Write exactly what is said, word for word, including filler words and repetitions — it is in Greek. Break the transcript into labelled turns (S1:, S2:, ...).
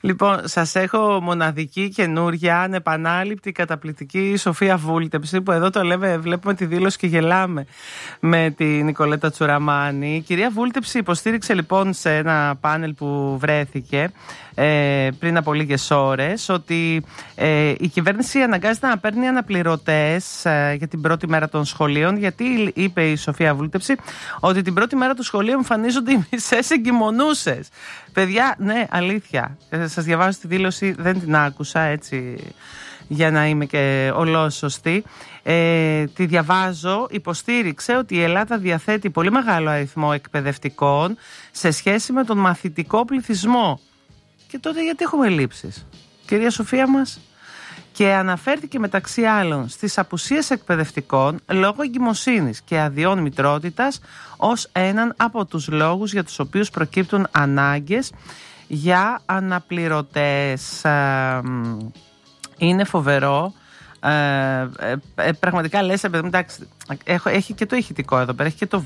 S1: Λοιπόν, σας έχω μοναδική, καινούρια, ανεπανάληπτη, καταπληκτική Σοφία Βούλτεψη, που εδώ το λέμε, βλέπουμε τη δήλωση και γελάμε με τη Νικολέτα Τσουραμάνη. Η κυρία Βούλτεψη υποστήριξε λοιπόν σε ένα πάνελ που βρέθηκε ε, πριν από λίγες ώρες ότι ε, η κυβέρνηση αναγκάζεται να παίρνει αναπληρωτές ε, για την πρώτη μέρα των σχολείων, γιατί είπε η Σοφία Βούλτεψη ότι την πρώτη μέρα του σχολείου εμφανίζονται οι μισές εγκυμονούσες. Παιδιά, ναι, αλήθεια. Ε, σας διαβάζω τη δήλωση, δεν την άκουσα έτσι για να είμαι και ολός σωστή. Ε, τη διαβάζω. Υποστήριξε ότι η Ελλάδα διαθέτει πολύ μεγάλο αριθμό εκπαιδευτικών σε σχέση με τον μαθητικό πληθυσμό. Και τότε γιατί έχουμε ελλείψεις, κυρία Σοφία μας? Και αναφέρθηκε μεταξύ άλλων στις απουσίες εκπαιδευτικών λόγω εγκυμοσύνης και αδειών μητρότητας ως έναν από τους λόγους για τους οποίους προκύπτουν ανάγκες για αναπληρωτές. Είναι φοβερό. Ε, ε, ε, πραγματικά λες, εντάξει, έχω, έχει και το ηχητικό εδώ πέρα, έχει και το